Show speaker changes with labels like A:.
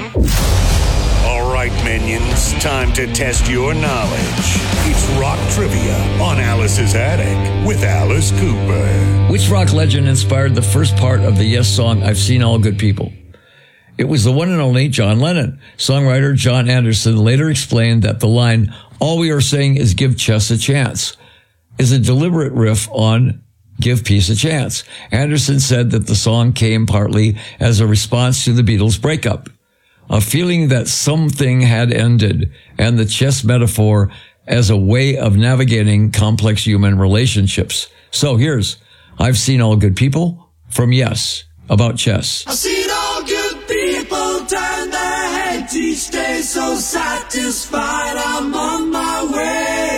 A: All right, minions, time to test your knowledge. It's rock trivia on Alice's Attic with Alice Cooper.
B: Which rock legend inspired the first part of the Yes song, I've Seen All Good People? It was the one and only John Lennon. Songwriter John Anderson later explained that the line, "All we are saying is give chess a chance," is a deliberate riff on Give Peace a Chance. Anderson said that the song came partly as a response to the Beatles' breakup, a feeling that something had ended, and the chess metaphor as a way of navigating complex human relationships. So here's I've Seen All Good People from Yes about chess.
C: I've seen all good people turn their heads each day, so satisfied I'm on my way.